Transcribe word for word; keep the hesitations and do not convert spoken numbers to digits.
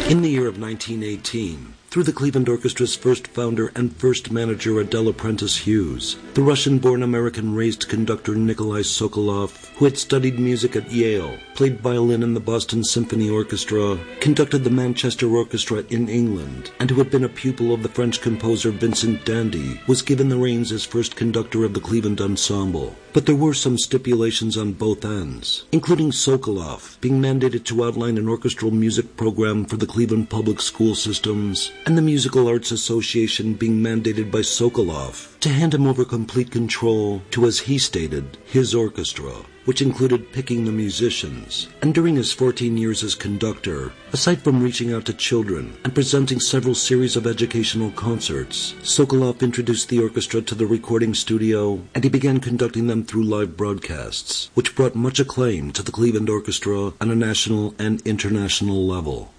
In the year of nineteen eighteen, through the Cleveland Orchestra's first founder and first manager Adela Prentice Hughes, the Russian-born American-raised conductor Nikolai Sokolov, who had studied music at Yale, played violin in the Boston Symphony Orchestra, conducted the Manchester Orchestra in England, and who had been a pupil of the French composer Vincent Dandy, was given the reins as first conductor of the Cleveland Ensemble. But there were some stipulations on both ends, including Sokolov being mandated to outline an orchestral music program for the Cleveland public school systems, and the Musical Arts Association being mandated by Sokolov to hand him over complete control to, as he stated, his orchestra, which included picking the musicians. And during his fourteen years as conductor, aside from reaching out to children and presenting several series of educational concerts, Sokolov introduced the orchestra to the recording studio, and he began conducting them through live broadcasts, which brought much acclaim to the Cleveland Orchestra on a national and international level.